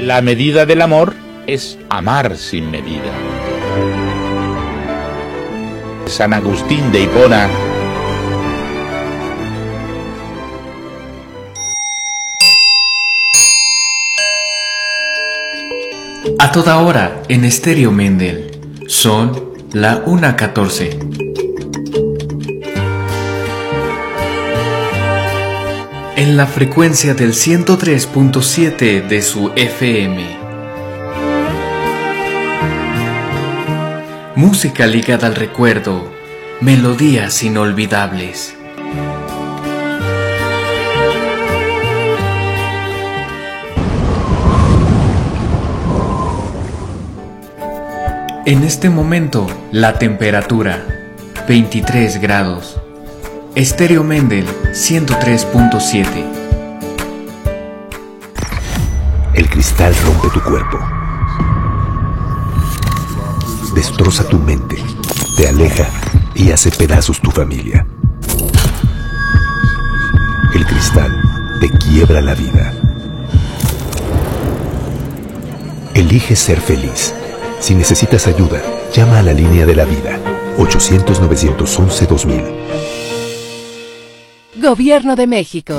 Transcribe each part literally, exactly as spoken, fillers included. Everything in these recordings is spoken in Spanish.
La medida del amor es amar sin medida. San Agustín de Hipona. A toda hora en Estéreo Mendel. Son la una catorce. En la frecuencia del ciento tres punto siete de su F M. Música ligada al recuerdo, melodías inolvidables. En este momento, la temperatura, veintitrés grados. Estéreo Mendel, ciento tres punto siete. El cristal rompe tu cuerpo. Destroza tu mente, te aleja y hace pedazos tu familia. El cristal te quiebra la vida. Elige ser feliz. Si necesitas ayuda, llama a la línea de la vida, ochocientos, novecientos once, dos mil. Gobierno de México.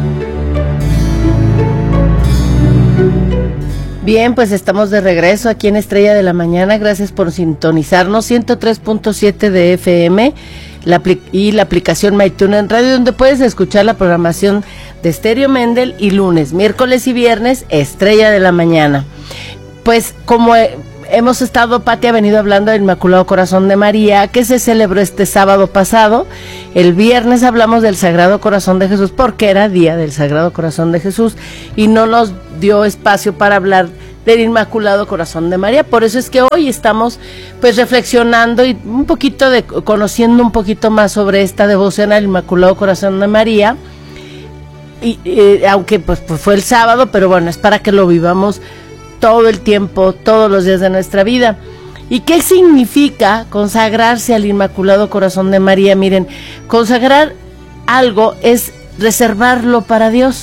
Bien, pues estamos de regreso aquí en Estrella de la Mañana. Gracias por sintonizarnos. ciento tres punto siete de F M la y la aplicación MyTuner Radio, donde puedes escuchar la programación de Estéreo Mendel, y lunes, miércoles y viernes, Estrella de la Mañana. Pues como hemos estado, Pati ha venido hablando del Inmaculado Corazón de María, que se celebró este sábado pasado. El viernes hablamos del Sagrado Corazón de Jesús, porque era día del Sagrado Corazón de Jesús, y no nos dio espacio para hablar del Inmaculado Corazón de María. Por eso es que hoy estamos pues reflexionando y un poquito de, conociendo un poquito más sobre esta devoción al Inmaculado Corazón de María. Y, y aunque pues, pues fue el sábado, pero bueno, es para que lo vivamos todo el tiempo, todos los días de nuestra vida. ¿Y qué significa consagrarse al Inmaculado Corazón de María? Miren, consagrar algo es reservarlo para Dios.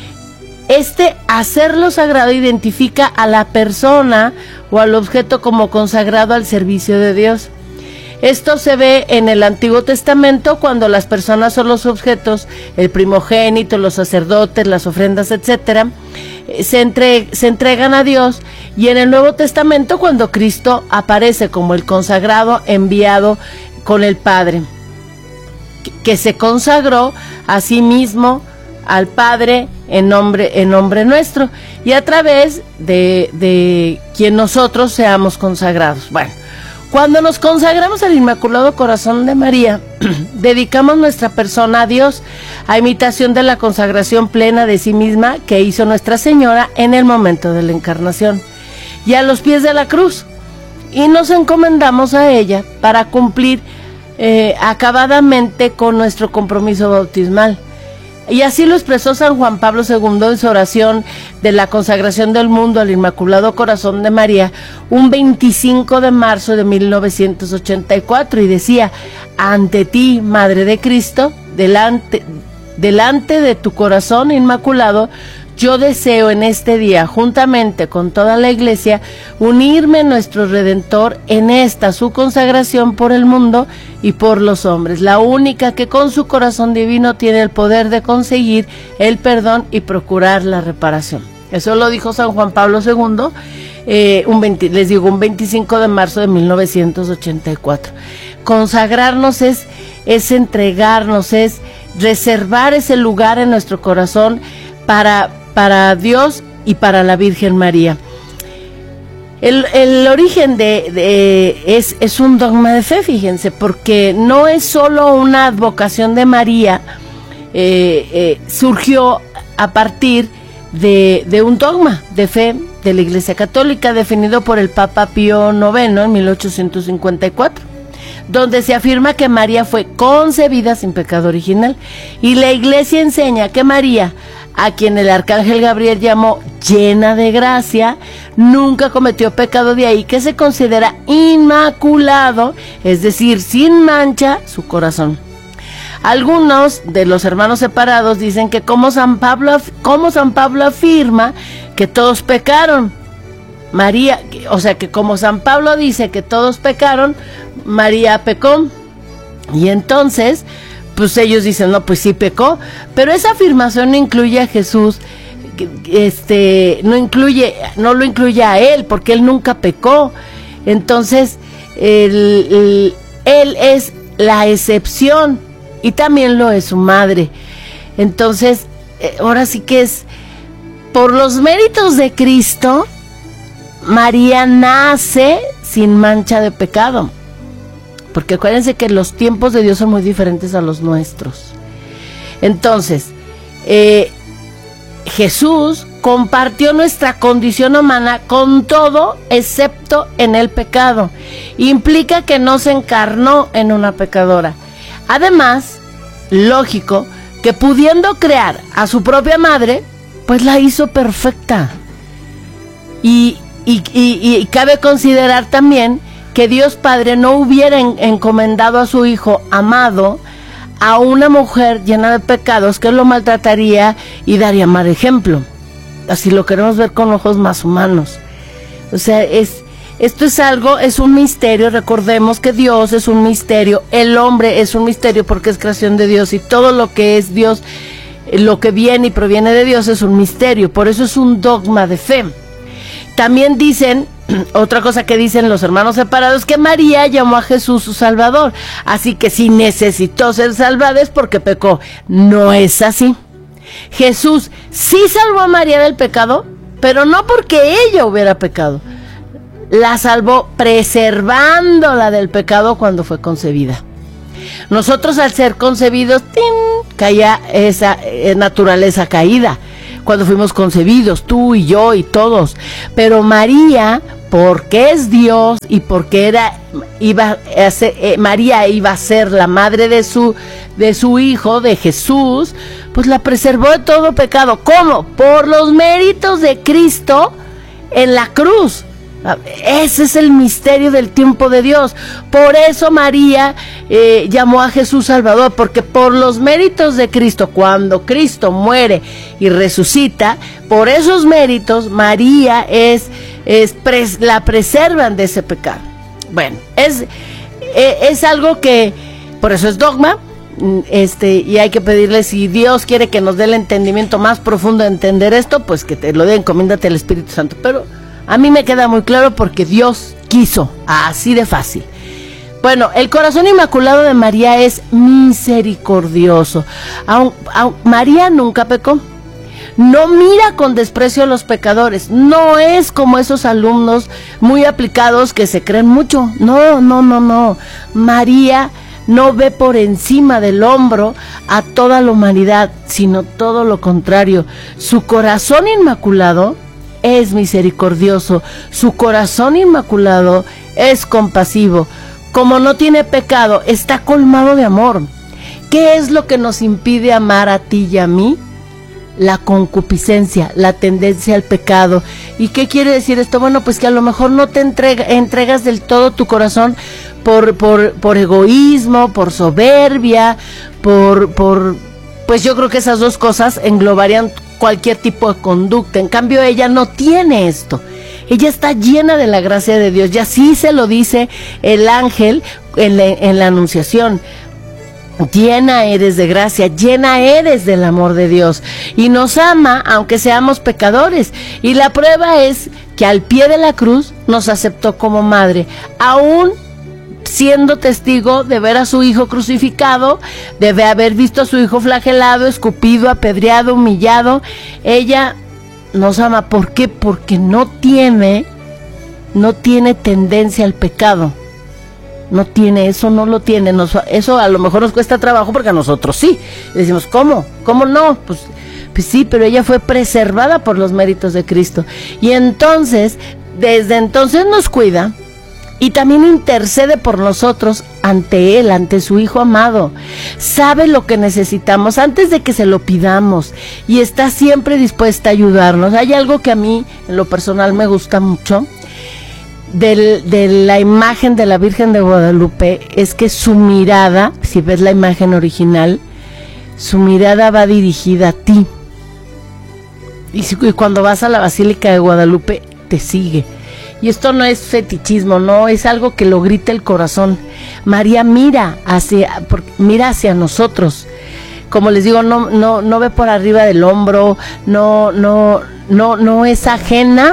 Este hacerlo sagrado identifica a la persona o al objeto como consagrado al servicio de Dios. Esto se ve en el Antiguo Testamento, cuando las personas o los objetos, el primogénito, los sacerdotes, las ofrendas, etcétera, se, entre, se entregan a Dios, y en el Nuevo Testamento, cuando Cristo aparece como el consagrado enviado con el Padre, que, que se consagró a sí mismo al Padre en nombre, en nombre nuestro, y a través de, de quien nosotros seamos consagrados. Bueno, cuando nos consagramos al Inmaculado Corazón de María, dedicamos nuestra persona a Dios, a imitación de la consagración plena de sí misma que hizo Nuestra Señora en el momento de la Encarnación, y a los pies de la cruz, y nos encomendamos a ella para cumplir eh, acabadamente con nuestro compromiso bautismal. Y así lo expresó San Juan Pablo segundo en su oración de la consagración del mundo al Inmaculado Corazón de María, un veinticinco de marzo de mil novecientos ochenta y cuatro, y decía: ante ti, Madre de Cristo, delante, delante de tu corazón inmaculado, yo deseo en este día, juntamente con toda la Iglesia, unirme a nuestro Redentor en esta su consagración por el mundo y por los hombres, la única que con su corazón divino tiene el poder de conseguir el perdón y procurar la reparación. Eso lo dijo San Juan Pablo segundo, eh, un veinte, les digo, un veinticinco de marzo de mil novecientos ochenta y cuatro. Consagrarnos es, es entregarnos, es reservar ese lugar en nuestro corazón para... para Dios y para la Virgen María. El, el origen de, de es, es un dogma de fe, fíjense, porque no es solo una advocación de María, eh, eh, surgió a partir de, de un dogma de fe de la Iglesia Católica definido por el Papa Pío noveno en mil ochocientos cincuenta y cuatro, donde se afirma que María fue concebida sin pecado original, y la Iglesia enseña que María, a quien el arcángel Gabriel llamó llena de gracia, nunca cometió pecado, de ahí que se considera inmaculado, es decir, sin mancha, su corazón. Algunos de los hermanos separados dicen que como San Pablo, como San Pablo afirma que todos pecaron. María, o sea que como San Pablo dice que todos pecaron, María pecó. Y entonces, pues ellos dicen, no, pues sí pecó, pero esa afirmación no incluye a Jesús, este, no incluye, no lo incluye a él, porque él nunca pecó. Entonces, él, él, él es la excepción y también lo es su madre. Entonces, ahora sí que es, por los méritos de Cristo, María nace sin mancha de pecado. Porque acuérdense que los tiempos de Dios son muy diferentes a los nuestros. Entonces, eh, Jesús compartió nuestra condición humana con todo excepto en el pecado. Implica que no se encarnó en una pecadora. Además, lógico, que pudiendo crear a su propia madre, pues la hizo perfecta. Y, y, y, y cabe considerar también que Dios Padre no hubiera en, encomendado a su Hijo amado a una mujer llena de pecados que lo maltrataría y daría mal ejemplo. Así lo queremos ver con ojos más humanos. O sea, es, esto es algo, es un misterio. Recordemos que Dios es un misterio, el hombre es un misterio porque es creación de Dios, y todo lo que es Dios, lo que viene y proviene de Dios es un misterio. Por eso es un dogma de fe. También dicen, otra cosa que dicen los hermanos separados, que María llamó a Jesús su Salvador, así que si necesitó ser salvada es porque pecó. No es así. Jesús sí salvó a María del pecado, pero no porque ella hubiera pecado. La salvó preservándola del pecado cuando fue concebida. Nosotros, al ser concebidos, ¡tin!, caía esa eh, naturaleza caída. Cuando fuimos concebidos, tú y yo y todos. Pero María, porque es Dios y porque era, iba a ser, eh, María iba a ser la madre de su, de su hijo, de Jesús, pues la preservó de todo pecado. ¿Cómo? Por los méritos de Cristo en la cruz. Ese es el misterio del tiempo de Dios. Por eso María eh, llamó a Jesús Salvador, porque por los méritos de Cristo, cuando Cristo muere y resucita, por esos méritos María es, es pres, la preservan de ese pecado. Bueno, es, es algo que, por eso es dogma. Este, y hay que pedirle, si Dios quiere que nos dé el entendimiento más profundo de entender esto, pues que te lo dé, encomiéndate al Espíritu Santo. Pero a mí me queda muy claro porque Dios quiso, así de fácil. Bueno, el corazón inmaculado de María es misericordioso. Aun, aun, María nunca pecó. No mira con desprecio a los pecadores. No es como esos alumnos muy aplicados que se creen mucho. No, no, no, no. María no ve por encima del hombro a toda la humanidad, sino todo lo contrario. Su corazón inmaculado es misericordioso, su corazón inmaculado es compasivo. Como no tiene pecado, está colmado de amor. ¿Qué es lo que nos impide amar a ti y a mí? La concupiscencia, la tendencia al pecado. ¿Y qué quiere decir esto? Bueno, pues que a lo mejor no te entrega, entregas del todo tu corazón por, por, por egoísmo, por soberbia, por, por, pues yo creo que esas dos cosas englobarían cualquier tipo de conducta. En cambio, ella no tiene esto. Ella está llena de la gracia de Dios. Y así se lo dice el ángel en la, en la anunciación. Llena eres de gracia, llena eres del amor de Dios. Y nos ama aunque seamos pecadores. Y la prueba es que al pie de la cruz nos aceptó como madre, aún siendo testigo de ver a su hijo crucificado, de haber visto a su hijo flagelado, escupido, apedreado, humillado. Ella nos ama. ¿Por qué? Porque no tiene, no tiene tendencia al pecado. No tiene, eso no lo tiene. Nos, eso a lo mejor nos cuesta trabajo porque a nosotros sí. Le decimos, ¿cómo? ¿Cómo no? Pues, pues sí, pero ella fue preservada por los méritos de Cristo. Y entonces, desde entonces nos cuida. Y también intercede por nosotros ante Él, ante su Hijo amado. Sabe lo que necesitamos antes de que se lo pidamos. Y está siempre dispuesta a ayudarnos. Hay algo que a mí, en lo personal, me gusta mucho del, de la imagen de la Virgen de Guadalupe. Es que su mirada, si ves la imagen original, su mirada va dirigida a ti. y, si, y cuando vas a la Basílica de Guadalupe, te sigue. Y esto no es fetichismo, no, es algo que lo grita el corazón. María mira hacia, mira hacia nosotros. Como les digo, no, no, no ve por arriba del hombro, no, no, no, no es ajena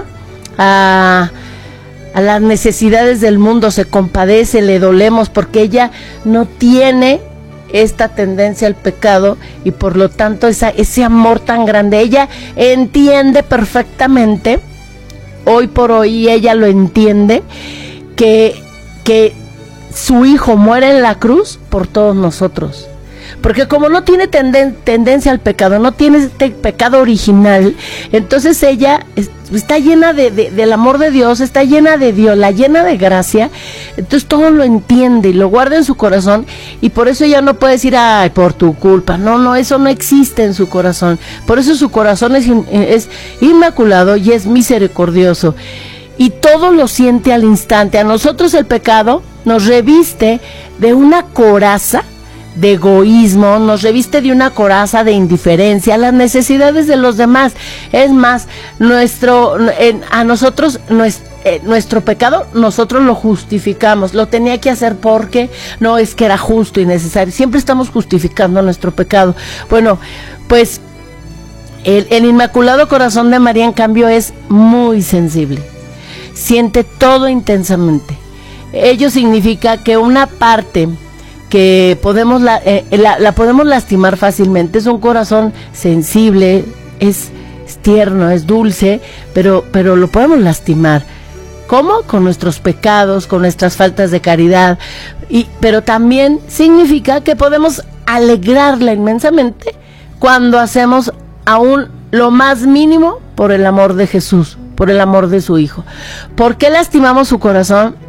a, a las necesidades del mundo, se compadece, le dolemos, porque ella no tiene esta tendencia al pecado y por lo tanto esa, ese amor tan grande, ella entiende perfectamente, hoy por hoy ella lo entiende, que, que su hijo muere en la cruz por todos nosotros. Porque como no tiene tenden, tendencia al pecado, no tiene este pecado original, entonces ella es, está llena de, de, del amor de Dios, está llena de Dios, la llena de gracia, entonces todo lo entiende y lo guarda en su corazón, y por eso ella no puede decir, ay, por tu culpa, no, no, eso no existe en su corazón, por eso su corazón es, es inmaculado y es misericordioso, y todo lo siente al instante. A nosotros el pecado nos reviste de una coraza, de egoísmo, nos reviste de una coraza de indiferencia a las necesidades de los demás. Es más, nuestro en, a nosotros nuestro, eh, nuestro pecado nosotros lo justificamos, lo tenía que hacer porque no, es que era justo y necesario. Siempre estamos justificando nuestro pecado. Bueno, pues el, el Inmaculado Corazón de María, en cambio, es muy sensible, siente todo intensamente. Ello significa que una parte que podemos la, eh, la, la podemos lastimar fácilmente, es un corazón sensible, es, es tierno, es dulce, pero, pero lo podemos lastimar. ¿Cómo? Con nuestros pecados, con nuestras faltas de caridad, y, pero también significa que podemos alegrarla inmensamente cuando hacemos aún lo más mínimo por el amor de Jesús, por el amor de su Hijo. ¿Por qué lastimamos su corazón?